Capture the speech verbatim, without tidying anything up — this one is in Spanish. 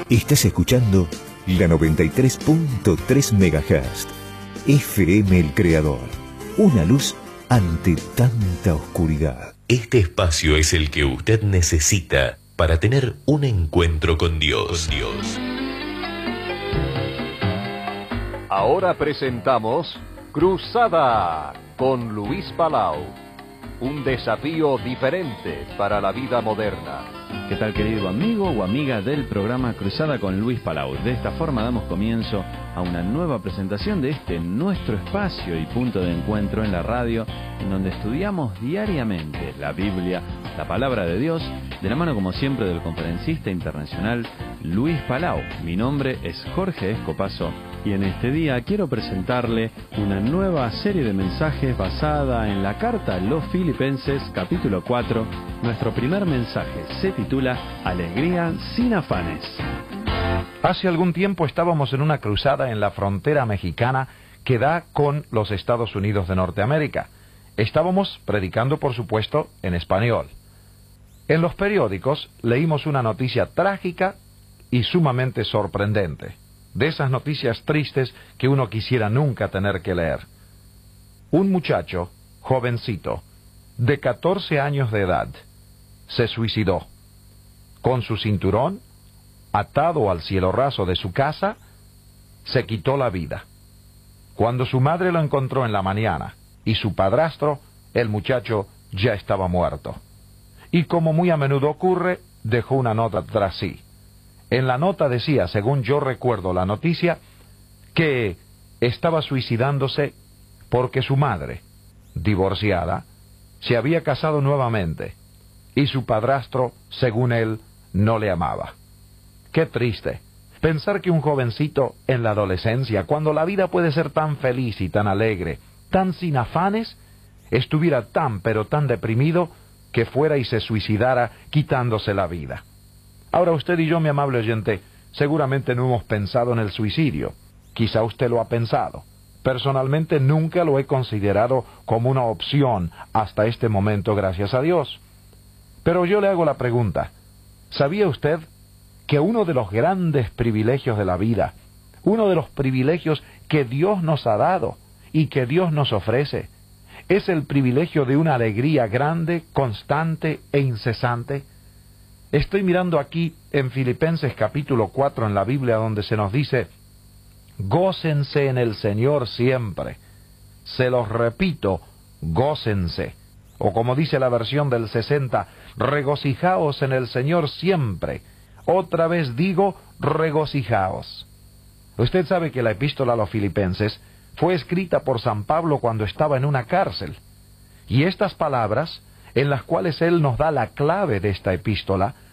Estás escuchando la noventa y tres punto tres megahertz. F M El Creador. Una luz ante tanta oscuridad. Este espacio es el que usted necesita para tener un encuentro con Dios. Dios. Ahora presentamos Cruzada con Luis Palau. Un desafío diferente para la vida moderna. ¿Qué tal, querido amigo o amiga del programa Cruzada con Luis Palau? De esta forma damos comienzo a una nueva presentación de este nuestro espacio y punto de encuentro en la radio, en donde estudiamos diariamente la Biblia, la palabra de Dios, de la mano como siempre del conferencista internacional Luis Palau. Mi nombre es Jorge Escopazo y en este día quiero presentarle una nueva serie de mensajes basada en la carta a los Filipenses, capítulo cuatro. Nuestro primer mensaje se titula Alegría sin afanes. Hace algún tiempo estábamos en una cruzada en la frontera mexicana que da con los Estados Unidos de Norteamérica. Estábamos predicando, por supuesto, en español. En los periódicos leímos una noticia trágica y sumamente sorprendente. De esas noticias tristes que uno quisiera nunca tener que leer. Un muchacho, jovencito, de catorce años de edad, se suicidó. Con su cinturón, atado al cielo raso de su casa, se quitó la vida. Cuando su madre lo encontró en la mañana y su padrastro, el muchacho ya estaba muerto. Y como muy a menudo ocurre, dejó una nota tras sí. En la nota decía, según yo recuerdo la noticia, que estaba suicidándose porque su madre, divorciada, se había casado nuevamente y su padrastro, según él, no le amaba. Qué triste pensar que un jovencito en la adolescencia, cuando la vida puede ser tan feliz y tan alegre, tan sin afanes, estuviera tan pero tan deprimido que fuera y se suicidara quitándose la vida. Ahora usted y yo, mi amable oyente, seguramente no hemos pensado en el suicidio. Quizá usted lo ha pensado. Personalmente nunca lo he considerado como una opción hasta este momento, gracias a Dios. Pero yo le hago la pregunta, ¿sabía usted que uno de los grandes privilegios de la vida, uno de los privilegios que Dios nos ha dado y que Dios nos ofrece, es el privilegio de una alegría grande, constante e incesante? Estoy mirando aquí en Filipenses capítulo cuatro en la Biblia, donde se nos dice, gócense en el Señor siempre. Se los repito, gócense. O como dice la versión del sesenta, regocijaos en el Señor siempre. Otra vez digo, regocijaos. Usted sabe que la epístola a los Filipenses fue escrita por San Pablo cuando estaba en una cárcel. Y estas palabras, en las cuales él nos da la clave de esta epístola,